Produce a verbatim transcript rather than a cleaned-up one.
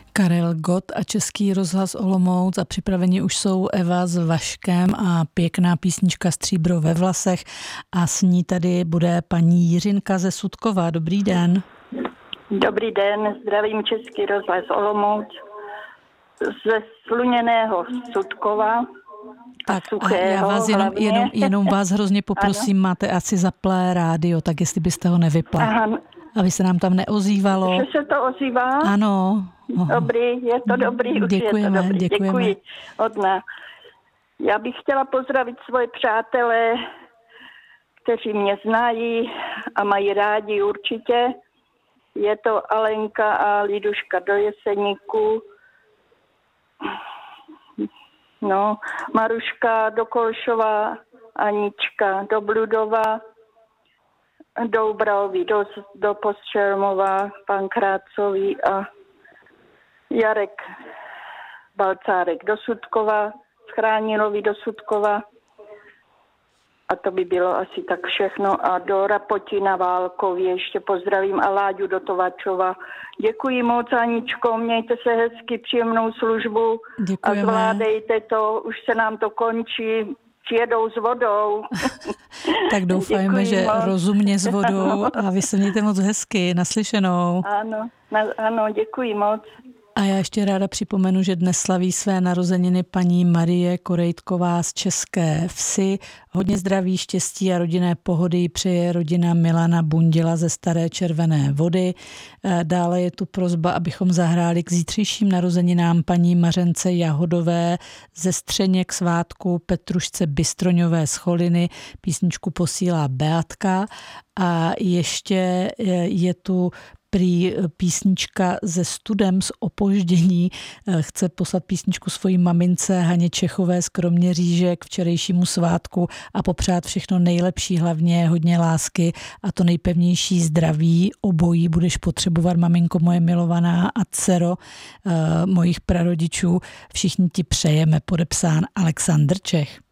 Karel Gott a Český rozhlas Olomouc a připraveni už jsou Eva s Vaškem a pěkná písnička Stříbro ve vlasech a s ní tady bude paní Jiřinka ze Sudkova. Dobrý den. Dobrý den, zdravím Český rozhlas Olomouc ze sluněného Sudkova. Tak a já vás jenom, jenom, jenom vás hrozně poprosím, ano. Máte asi zaplé rádio, tak jestli byste ho nevypla. Aha. Aby se nám tam neozývalo. Že se to ozývá? Ano. Oho. Dobrý, je to dobrý, už děkujeme, je to dobrý. Děkujeme. Děkuji. Odna. Já bych chtěla pozdravit svoje přátelé, kteří mě znají a mají rádi určitě. Je to Alenka a Liduška do Jeseníku. No, Maruška do Kolšova, Anička do Bludova, Doubraovi do, do Postřelmova, pan Krácový a Jarek Balcárek do Sudkova, Schránilovi do Sudkova. A to by bylo asi tak všechno. A do Rapotina Válkově ještě pozdravím a Láďu do Tovačova. Děkuji moc, Aničko, mějte se hezky, příjemnou službu. Děkujeme. A zvládejte to, už se nám to končí. Přijedou s vodou. Tak doufajme, že moc. Rozumně s vodou a vy se mějte moc hezky. Naslyšenou. Ano, na, ano, děkuji moc. A já ještě ráda připomenu, že dnes slaví své narozeniny paní Marie Korejtková z České Vsi. Hodně zdraví, štěstí a rodinné pohody jí přeje rodina Milana Bundila ze Staré Červené Vody. Dále je tu prosba, abychom zahráli k zítřejším narozeninám paní Mařence Jahodové ze Střeněk svátku Petrušce Bystroňové z Choliny. Písničku posílá Beatka. A ještě je tu prý písnička ze Studem z Opoždění. Chce poslat písničku svojí mamince Haně Čechové z Kroměříže k včerejšímu svátku a popřát všechno nejlepší, hlavně hodně lásky a to nejpevnější zdraví. Obojí budeš potřebovat, maminko moje milovaná a dcero mojich prarodičů. Všichni ti přejeme, podepsán Alexandr Čech.